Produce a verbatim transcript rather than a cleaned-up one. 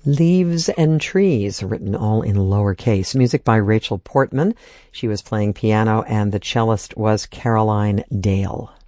Leaves and Trees, written all in lowercase. Music by Rachel Portman. She was playing piano, and the cellist was Caroline Dale.